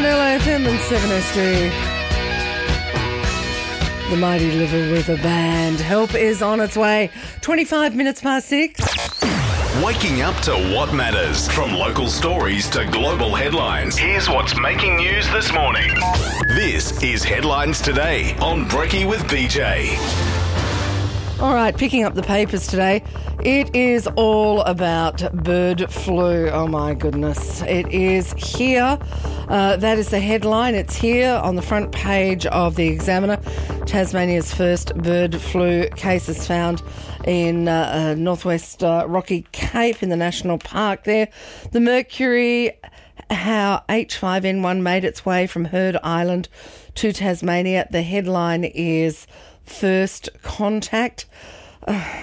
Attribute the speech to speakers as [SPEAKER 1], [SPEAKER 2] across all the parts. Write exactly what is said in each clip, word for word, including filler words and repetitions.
[SPEAKER 1] L A F M and seven S D. The mighty Liver River Band. Help is on its way. twenty-five minutes past six.
[SPEAKER 2] Waking up to what matters. From local stories to global headlines. Here's what's making news this morning. This is Headlines Today on Brekkie with B J.
[SPEAKER 1] All right, picking up the papers today. It is all about bird flu. Oh, my goodness. It is here. Uh, that is the headline. It's here on the front page of the Examiner. Tasmania's first bird flu cases found in uh, uh, northwest uh, Rocky Cape in the National Park there. The Mercury, how H five N one made its way from Heard Island to Tasmania. The headline is First Contact. Uh,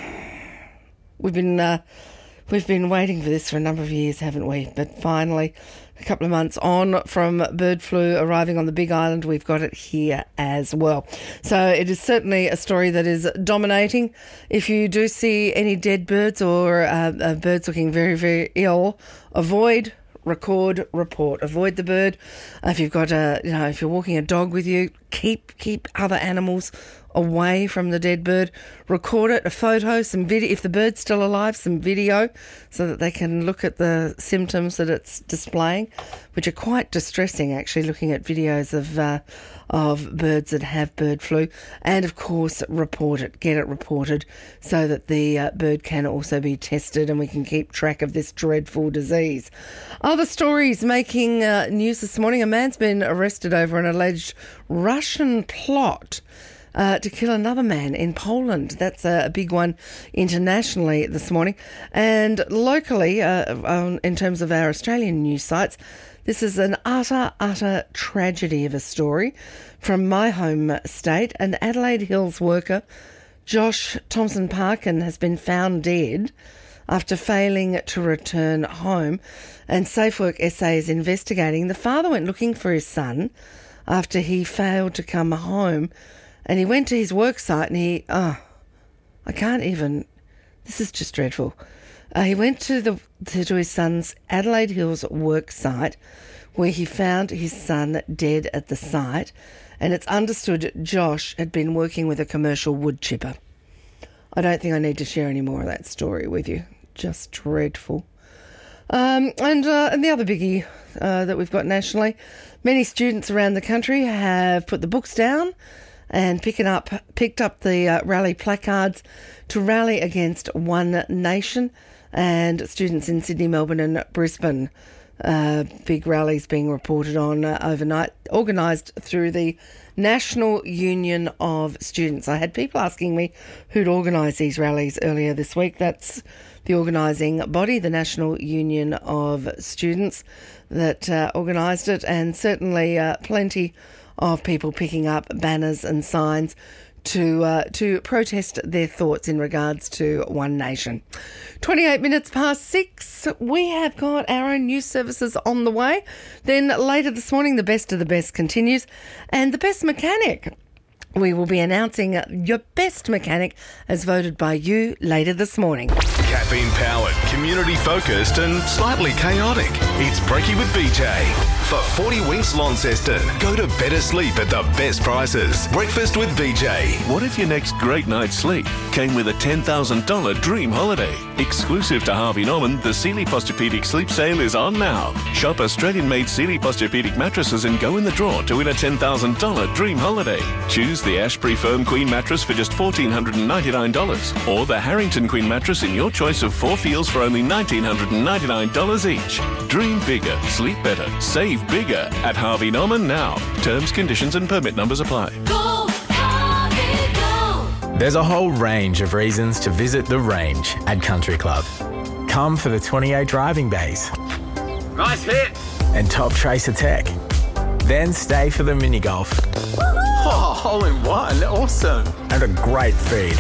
[SPEAKER 1] we've been uh, we've been waiting for this for a number of years, haven't we? But finally, a couple of months on from bird flu arriving on the Big Island, we've got it here as well. So it is certainly a story that is dominating. If you do see any dead birds or uh, uh, birds looking very, very ill, avoid, record, report. Avoid the bird. Uh, if you've got a, you know, if you're walking a dog with you, keep keep other animals away from the dead bird. Record it, a photo, some video. If the bird's still alive, some video, so that they can look at the symptoms that it's displaying, which are quite distressing. Actually, looking at videos of uh, of birds that have bird flu, and of course, report it. Get it reported so that the uh, bird can also be tested, and we can keep track of this dreadful disease. Other stories making uh, news this morning. A man's been arrested over an alleged Russian plot Uh, to kill another man in Poland. That's a, a big one internationally this morning. And locally, uh, um, in terms of our Australian news sites, this is an utter, utter tragedy of a story from my home state. An Adelaide Hills worker, Josh Thompson Parkin, has been found dead after failing to return home. And SafeWork S A is investigating. The father went looking for his son after he failed to come home. And he went to his work site and he, oh, I can't even, this is just dreadful. Uh, he went to the to, to his son's Adelaide Hills work site where he found his son dead at the site. And it's understood Josh had been working with a commercial wood chipper. I don't think I need to share any more of that story with you. Just dreadful. Um, and, uh, and the other biggie uh, that we've got nationally, many students around the country have put the books down and picking up, picked up the uh, rally placards to rally against One Nation, and students in Sydney, Melbourne and Brisbane. Uh, big rallies being reported on uh, overnight, organised through the National Union of Students. I had people asking me who'd organised these rallies earlier this week. That's the organising body, the National Union of Students, that uh, organised it, and certainly uh, plenty of people picking up banners and signs to uh, to protest their thoughts in regards to One Nation. twenty-eight minutes past six, we have got our own news services on the way. Then later this morning, the best of the best continues, and the best mechanic. We will be announcing your best mechanic as voted by you later this morning.
[SPEAKER 2] Caffeine powered, community focused and slightly chaotic. It's Brekkie with B J. For forty Winks Launceston, go to better sleep at the best prices. Breakfast with B J.
[SPEAKER 3] What if your next great night's sleep came with a ten thousand dollars dream holiday? Exclusive to Harvey Norman, the Sealy Posturepedic Sleep Sale is on now. Shop Australian-made Sealy Posturepedic mattresses and go in the draw to win a ten thousand dollars dream holiday. Choose the Ashbury Firm Queen mattress for just one thousand four hundred ninety-nine dollars or the Harrington Queen mattress in your choice of four feels for only one thousand nine hundred ninety-nine dollars each. Dream bigger, sleep better, save bigger at Harvey Norman now. Terms, conditions and permit numbers apply.
[SPEAKER 4] Go, Harvey, go!
[SPEAKER 5] There's a whole range of reasons to visit the range at Country Club. Come for the twenty-eight driving bays.
[SPEAKER 6] Nice hit!
[SPEAKER 5] And top tracer tech. Then stay for the mini golf.
[SPEAKER 6] Oh, hole in one. Awesome.
[SPEAKER 5] And a great feed.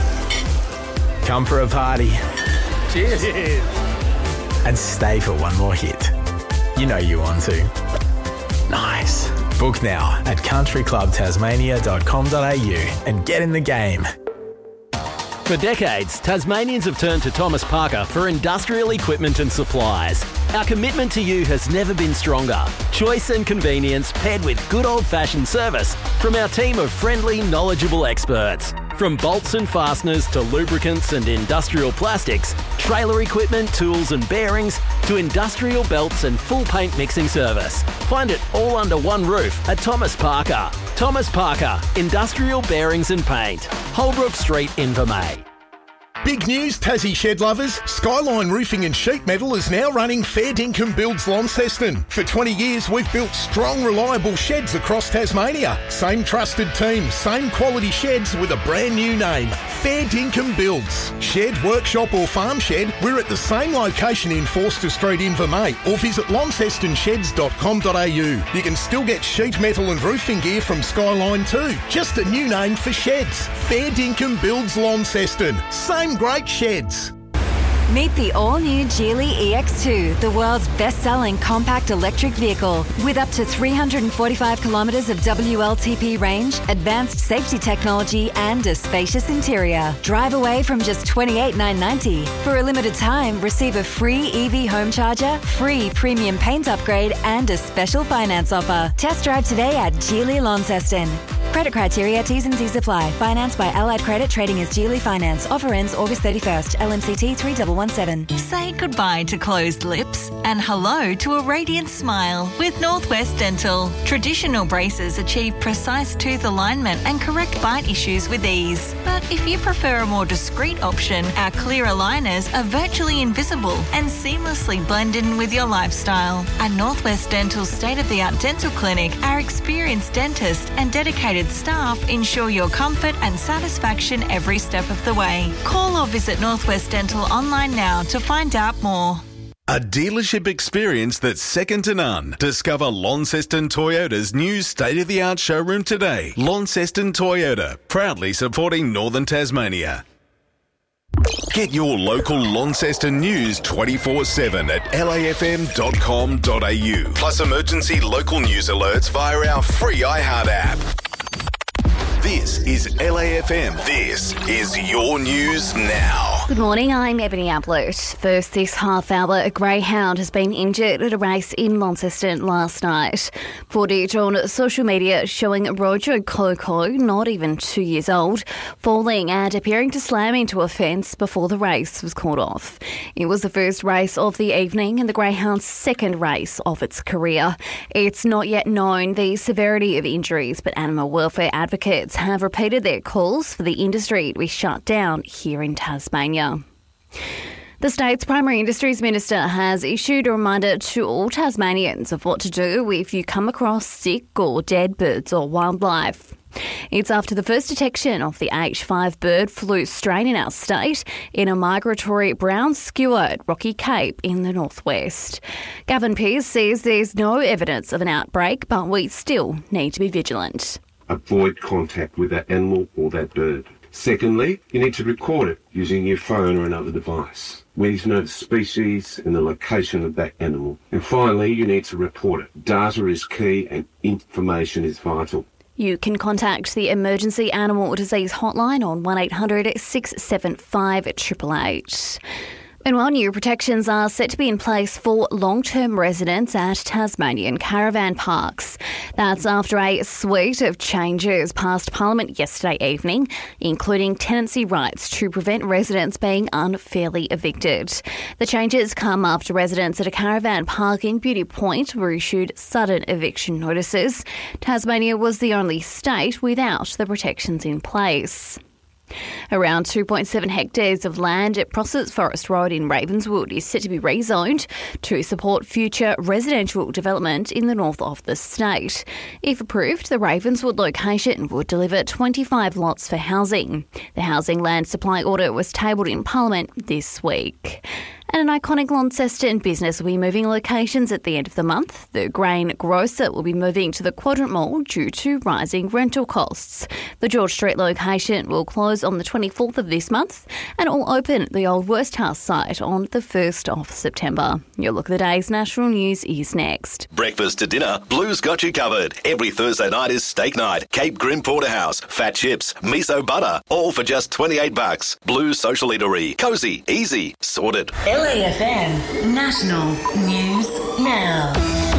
[SPEAKER 5] Come for a party.
[SPEAKER 6] Cheers. Cheers.
[SPEAKER 5] And stay for one more hit. You know you want to. Nice. Book now at country club tasmania dot com dot a u and get in the game. For decades, Tasmanians have turned to Thomas Parker for industrial equipment and supplies. Our commitment to you has never been stronger. Choice and convenience paired with good old-fashioned service from our team of friendly, knowledgeable experts. From bolts and fasteners to lubricants and industrial plastics, trailer equipment, tools and bearings, to industrial belts and full paint mixing service. Find it all under one roof at Thomas Parker. Thomas Parker, Industrial Bearings and Paint. Holbrook Street, Invermay.
[SPEAKER 7] Big news, Tassie shed lovers. Skyline Roofing and Sheet Metal is now running Fair Dinkum Builds Launceston. For twenty years, we've built strong, reliable sheds across Tasmania. Same trusted team, same quality sheds with a brand new name. Fair Dinkum Builds. Shed, workshop or farm shed, we're at the same location in Forster Street, Invermay, or visit launceston sheds dot com dot a u. You can still get sheet metal and roofing gear from Skyline too. Just a new name for sheds. Fair Dinkum Builds Launceston. Same great sheds.
[SPEAKER 8] Meet the all-new Geely E X two, the world's best-selling compact electric vehicle. With up to three hundred forty-five kilometres of W L T P range, advanced safety technology and a spacious interior. Drive away from just twenty-eight thousand nine hundred ninety dollars. For a limited time, receive a free E V home charger, free premium paint upgrade and a special finance offer. Test drive today at Geely Launceston. Credit criteria, T's and C's apply. Financed by Allied Credit, trading as Geely Finance. Offer ends August thirty-first. L M C T three one one seven.
[SPEAKER 9] Say goodbye to closed lips and hello to a radiant smile with Northwest Dental. Traditional braces achieve precise tooth alignment and correct bite issues with ease. But if you prefer a more discreet option, our clear aligners are virtually invisible and seamlessly blend in with your lifestyle. At Northwest Dental's state-of-the-art dental clinic, our experienced dentist and dedicated staff ensure your comfort and satisfaction every step of the way. Call or visit Northwest Dental online now to find out more.
[SPEAKER 2] A dealership experience that's second to none. Discover Launceston Toyota's new state-of-the-art showroom today. Launceston Toyota, proudly supporting Northern Tasmania. Get your local Launceston news twenty-four seven at l a f m dot com dot a u. Plus emergency local news alerts via our free iHeart app. This is L A F M. This is your news now.
[SPEAKER 10] Good morning, I'm Ebony Ablett. First this half hour, a greyhound has been injured at a race in Launceston last night. Footage on social media showing Rojo Coco, not even two years old, falling and appearing to slam into a fence before the race was called off. It was the first race of the evening and the greyhound's second race of its career. It's not yet known the severity of injuries, but animal welfare advocates have repeated their calls for the industry to be shut down here in Tasmania. The state's Primary Industries Minister has issued a reminder to all Tasmanians of what to do if you come across sick or dead birds or wildlife. It's after the first detection of the H five bird flu strain in our state in a migratory brown skewer at Rocky Cape in the northwest. Gavin Pearce says there's no evidence of an outbreak, but we still need to be vigilant.
[SPEAKER 11] Avoid contact with that animal or that bird. Secondly, you need to record it using your phone or another device. We need to know the species and the location of that animal. And finally, you need to report it. Data is key and information is vital.
[SPEAKER 10] You can contact the Emergency Animal Disease Hotline on one eight hundred six seven five eight eight eight. And while new protections are set to be in place for long-term residents at Tasmanian caravan parks, that's after a suite of changes passed Parliament yesterday evening, including tenancy rights to prevent residents being unfairly evicted. The changes come after residents at a caravan park in Beauty Point were issued sudden eviction notices. Tasmania was the only state without the protections in place. Around two point seven hectares of land at Prosser's Forest Road in Ravenswood is set to be rezoned to support future residential development in the north of the state. If approved, the Ravenswood location would deliver twenty-five lots for housing. The Housing Land Supply Order was tabled in Parliament this week. And an iconic Launceston business will be moving locations at the end of the month. The grain grocer will be moving to the Quadrant Mall due to rising rental costs. The George Street location will close on the twenty-fourth of this month and it will open at the old Worsthouse site on the first of September. Your look at the day's national news is next.
[SPEAKER 2] Breakfast to dinner, Blue's got you covered. Every Thursday night is steak night. Cape Grim Porterhouse, fat chips, miso butter, all for just twenty-eight bucks. Blue's Social Eatery. Cosy, easy, sorted.
[SPEAKER 9] L A F M National News Now.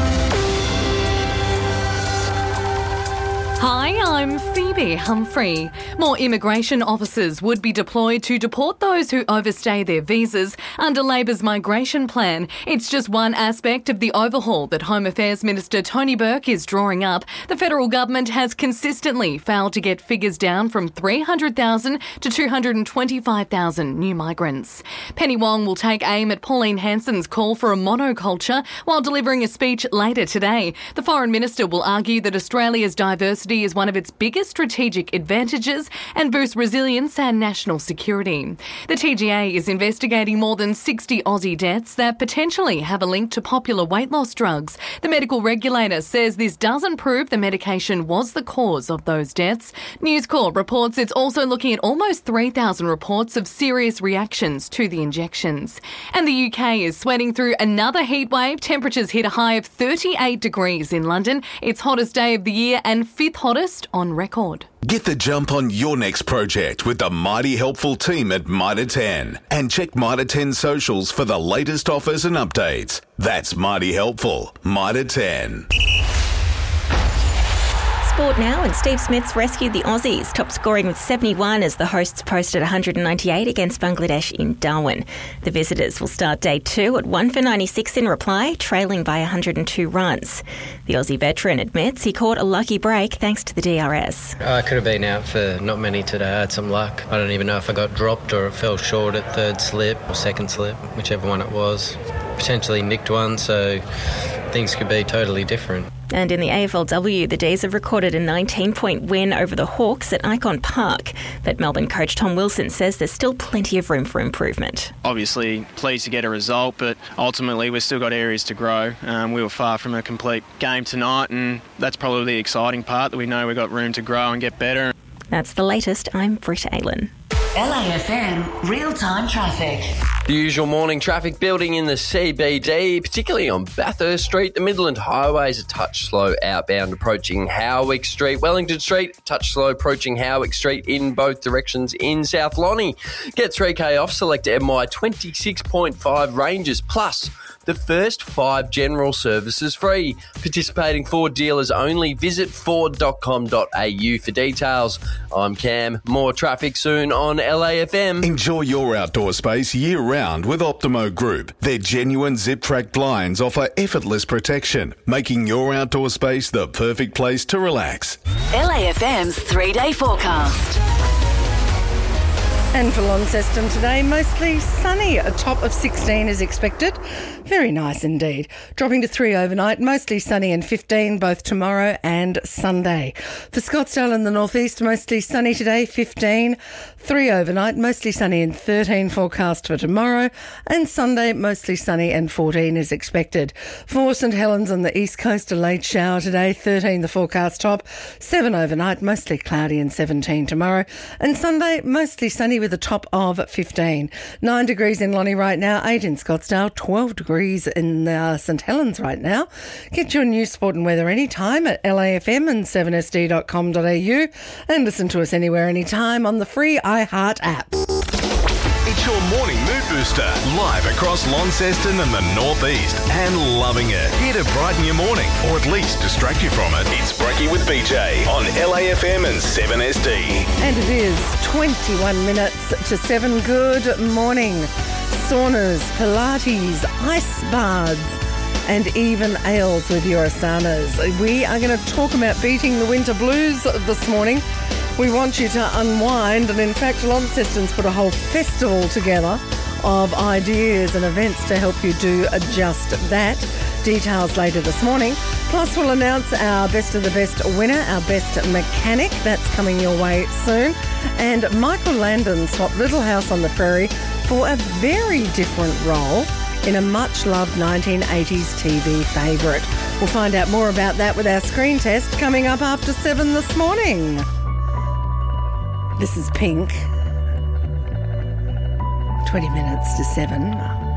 [SPEAKER 12] Hi, I'm Phoebe Humphrey. More immigration officers would be deployed to deport those who overstay their visas under Labor's migration plan. It's just one aspect of the overhaul that Home Affairs Minister Tony Burke is drawing up. The federal government has consistently failed to get figures down from three hundred thousand to two hundred twenty-five thousand new migrants. Penny Wong will take aim at Pauline Hanson's call for a monoculture while delivering a speech later today. The Foreign Minister will argue that Australia's diversity is one of its biggest strategic advantages and boosts resilience and national security. The T G A is investigating more than sixty Aussie deaths that potentially have a link to popular weight loss drugs. The medical regulator says this doesn't prove the medication was the cause of those deaths. News Corp reports it's also looking at almost three thousand reports of serious reactions to the injections. And the U K is sweating through another heatwave. Temperatures hit a high of thirty-eight degrees in London. Its hottest day of the year and fifth hottest on record.
[SPEAKER 2] Get the jump on your next project with the mighty helpful team at Mitre ten. And check Mitre ten socials for the latest offers and updates. That's mighty helpful. Mitre ten.
[SPEAKER 13] Sport now, and Steve Smith's rescued the Aussies, top scoring with seventy-one as the hosts posted one hundred ninety-eight against Bangladesh in Darwin. The visitors will start day two at one for ninety-six in reply, trailing by one hundred two runs. The Aussie veteran admits he caught a lucky break thanks to the D R S.
[SPEAKER 14] I could have been out for not many today. I had some luck. I don't even know if I got dropped or it fell short at third slip or second slip, whichever one it was. Potentially nicked one, so things could be totally different.
[SPEAKER 13] And in the A F L W, the D's have recorded a nineteen-point win over the Hawks at Icon Park. But Melbourne coach Tom Wilson says there's still plenty of room for improvement.
[SPEAKER 15] Obviously pleased to get a result, but ultimately we've still got areas to grow. Um, we were far from a complete game tonight, and that's probably the exciting part, that we know we've got room to grow and get better.
[SPEAKER 13] That's the latest. I'm Britta Aylen.
[SPEAKER 9] L A F M Real-Time Traffic.
[SPEAKER 16] The usual morning traffic building in the C B D, particularly on Bathurst Street. The Midland Highway is a touch slow outbound approaching Howick Street. Wellington Street, a touch slow approaching Howick Street in both directions in South Lonnie. Get three K off, select M Y twenty-six point five ranges, plus the first five general services free. Participating Ford dealers only. Visit ford dot com dot a u for details. I'm Cam. More traffic soon on L A F M.
[SPEAKER 2] Enjoy your outdoor space year-round with Optimo Group. Their genuine zip-track blinds offer effortless protection, making your outdoor space the perfect place to relax.
[SPEAKER 9] L A F M's three-day forecast.
[SPEAKER 1] And for Launceston today, mostly sunny. A top of sixteen is expected. Very nice indeed. Dropping to three overnight, mostly sunny and fifteen both tomorrow and Sunday. For Scottsdale and the northeast, mostly sunny today, fifteen. three overnight, mostly sunny and thirteen forecast for tomorrow. And Sunday, mostly sunny and fourteen is expected. For St Helens on the east coast, a late shower today, thirteen the forecast top. seven overnight, mostly cloudy and seventeen tomorrow. And Sunday, mostly sunny with a top of fifteen. nine degrees in Lonnie right now, eight in Scottsdale, twelve degrees in uh, St Helens right now. Get your news, sport and weather anytime at L A F M and seven S D dot com dot a u and listen to us anywhere, anytime on the free iHeart app.
[SPEAKER 2] It's your morning mood booster, live across Launceston and the northeast, and loving it. Here to brighten your morning, or at least distract you from it. It's Brekkie with B J on L A F M and seven S D.
[SPEAKER 1] And it is twenty-one minutes to seven. Good morning. Saunas, Pilates, ice baths, and even ales with your asanas. We are going to talk about beating the winter blues this morning. We want you to unwind, and in fact, Launceston's put a whole festival together of ideas and events to help you do just that. Details later this morning. Plus, we'll announce our Best of the Best winner, our Best Mechanic. That's coming your way soon. And Michael Landon swapped Little House on the Prairie for a very different role in a much-loved nineteen eighties T V favourite. We'll find out more about that with our screen test coming up after seven this morning. This is Pink. twenty minutes to seven.